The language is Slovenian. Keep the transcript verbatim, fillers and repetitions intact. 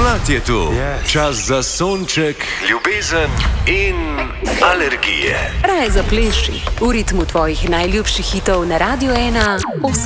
Pomlad je tu, Yes. čas za sonček, ljubezen in alergije. Raje zapleši v ritmu tvojih najljubših hitov na Radio ena osem.